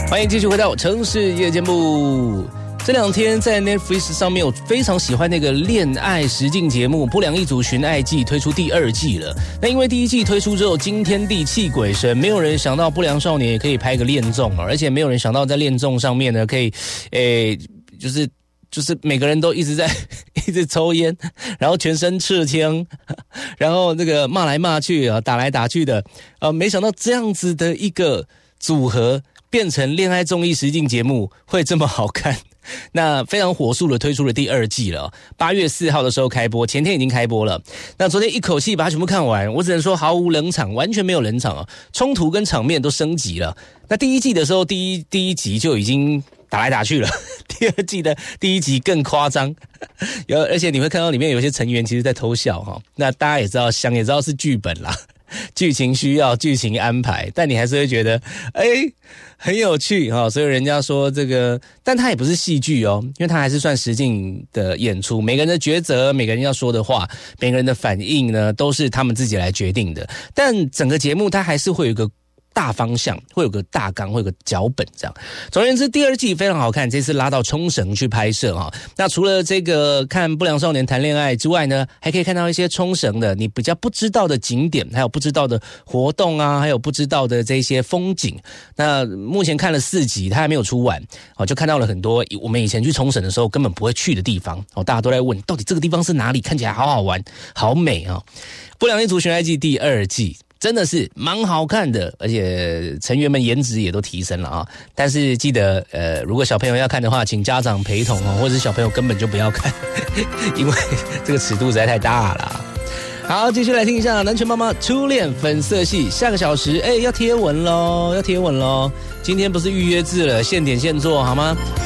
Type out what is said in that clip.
欢迎继续回到城市夜间部。这两天在 Netflix 上面，我非常喜欢那个恋爱实境节目《不良一族寻爱记》推出第2季了。那因为第1季推出之后惊天地泣鬼神，没有人想到不良少年也可以拍个恋综，而且没有人想到在恋综上面呢可以，就是每个人都一直抽烟，然后全身赤枪，然后那个骂来骂去啊，打来打去的，没想到这样子的一个组合变成恋爱综艺实境节目会这么好看。那非常火速的推出了第2季了，8月4号的时候开播，前天已经开播了。那昨天一口气把它全部看完，我只能说毫无冷场，完全没有冷场啊，冲突跟场面都升级了。那第1季的时候，第一集就已经打来打去了，第2季的第1集更夸张，而且你会看到里面有些成员其实在偷笑哈。那大家也知道，想也知道是剧本啦。剧情需要剧情安排，但你还是会觉得很有趣哈，所以人家说这个，但它也不是戏剧哦，因为它还是算实境的演出，每个人的抉择，每个人要说的话，每个人的反应呢，都是他们自己来决定的。但整个节目它还是会有一个大方向，会有个大纲，会有个脚本这样。总而言之，第2季非常好看，这次拉到冲绳去拍摄哈。那除了这个看不良少年谈恋爱之外呢，还可以看到一些冲绳的你比较不知道的景点，还有不知道的活动啊，还有不知道的这些风景。那目前看了4集，它还没有出完，就看到了很多我们以前去冲绳的时候根本不会去的地方。大家都在问，到底这个地方是哪里？看起来好好玩，好美啊！不良一族寻爱记第2季。真的是蛮好看的，而且成员们颜值也都提升了啊！但是记得，如果小朋友要看的话，请家长陪同哦，或者是小朋友根本就不要看，因为这个尺度实在太大了。好，继续来听一下南拳妈妈初恋粉色系，下个小时要贴文咯，今天不是预约制了，现点现做好吗？